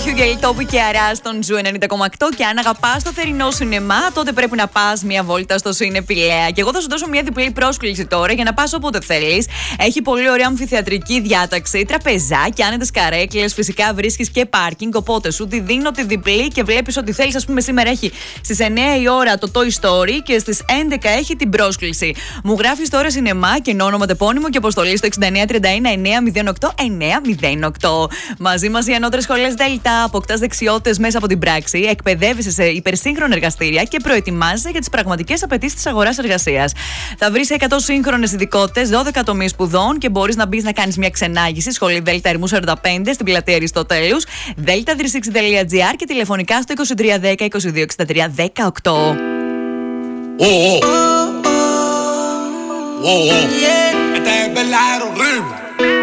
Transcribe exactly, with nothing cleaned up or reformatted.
Χιούγκελ, Τόπι και Αρά στον Ζου ενενήντα κόμμα οκτώ. Και αν αγαπάς το θερινό σινεμά, τότε πρέπει να πας μια βόλτα στο Σίνε Πηλαία. Και εγώ θα σου δώσω μια διπλή πρόσκληση τώρα για να πας όποτε θέλεις. Έχει πολύ ωραία αμφιθεατρική διάταξη, τραπεζάκια, άνετες καρέκλες. Φυσικά βρίσκεις και πάρκινγκ. Οπότε σου τη δίνω τη διπλή και βλέπεις ότι θέλεις. Ας πούμε, σήμερα έχει στις εννιά η ώρα το Toy Story και στις έντεκα έχει την πρόσκληση. Μου γράφεις τώρα σινεμά και όνομα, τεπώνυμο και αποστολή στο εξήντα εννιά τριάντα ένα εννιά μηδέν οκτώ εννιά μηδέν οκτώ. Μαζί μας οι ανώτερες σχολές Δέλτα. Αποκτάς δεξιότητες μέσα από την πράξη, εκπαιδεύεσαι σε υπερσύγχρονα εργαστήρια και προετοιμάζεσαι για τις πραγματικές απαιτήσεις της αγοράς εργασίας. Θα βρεις εκατό σύγχρονες ειδικότητες, δώδεκα τομείς σπουδών και μπορείς να μπεις να κάνεις μια ξενάγηση. Σχολή Δέλτα Ερμού σαράντα πέντε στην πλατεία Αριστοτέλους. Δέλτα τριακόσια εξήντα τελεία τζι άρ και τηλεφωνικά στο είκοσι τρία δέκα είκοσι δύο εξήντα τρία δεκαοκτώ. Esta es verdadero ritmo.